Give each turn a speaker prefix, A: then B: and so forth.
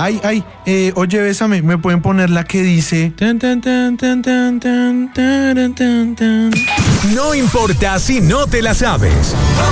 A: Oye, Bésame, ¿me pueden poner la que dice?
B: No importa si no te la sabes.